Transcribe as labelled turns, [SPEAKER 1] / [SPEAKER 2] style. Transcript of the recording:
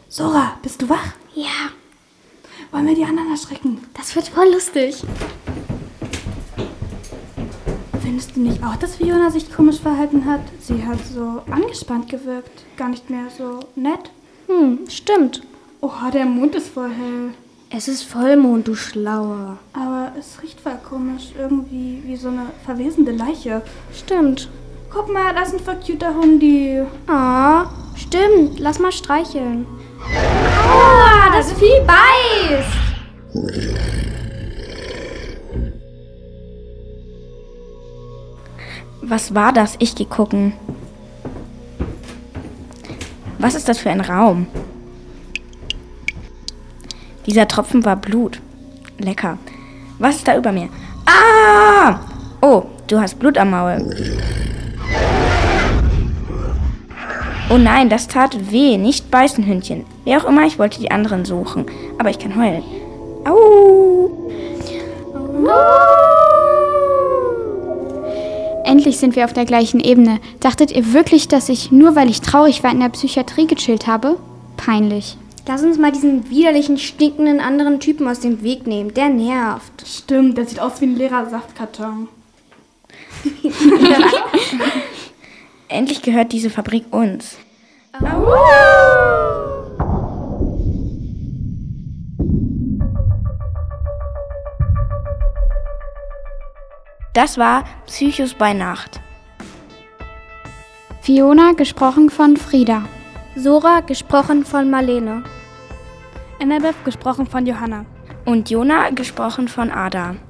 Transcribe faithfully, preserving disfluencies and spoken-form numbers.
[SPEAKER 1] Sora, bist du wach?
[SPEAKER 2] Ja.
[SPEAKER 1] Wollen wir die anderen erschrecken?
[SPEAKER 2] Das wird voll lustig.
[SPEAKER 1] Findest du nicht auch, dass Fiona sich komisch verhalten hat? Sie hat so angespannt gewirkt. Gar nicht mehr so nett.
[SPEAKER 2] Hm, stimmt.
[SPEAKER 1] Oha, der Mond ist voll hell.
[SPEAKER 2] Es ist Vollmond, du Schlauer.
[SPEAKER 1] Aber es riecht voll komisch. Irgendwie wie so eine verwesende Leiche.
[SPEAKER 2] Stimmt.
[SPEAKER 1] Guck mal, das ist ein voll cuter Hundi.
[SPEAKER 2] Ah, stimmt. Lass mal streicheln. Aua, das Vieh beißt.
[SPEAKER 3] Was war das? Ich geh gucken. Was ist das für ein Raum? Dieser Tropfen war Blut. Lecker. Was ist da über mir? Ah! Oh, du hast Blut am Maul. Oh nein, das tat weh. Nicht beißen, Hündchen. Wie auch immer, ich wollte die anderen suchen. Aber ich kann heulen. Au!
[SPEAKER 4] Endlich sind wir auf der gleichen Ebene. Dachtet ihr wirklich, dass ich, nur weil ich traurig war, in der Psychiatrie gechillt habe? Peinlich.
[SPEAKER 2] Lass uns mal diesen widerlichen, stinkenden anderen Typen aus dem Weg nehmen. Der nervt.
[SPEAKER 1] Stimmt, der sieht aus wie ein leerer Saftkarton.
[SPEAKER 3] Endlich gehört diese Fabrik uns. Das war Psychos bei Nacht.
[SPEAKER 4] Fiona, gesprochen von Frieda.
[SPEAKER 2] Sora, gesprochen von Marlene.
[SPEAKER 1] Annabeth, gesprochen von Johanna.
[SPEAKER 3] Und Jona, gesprochen von Ada.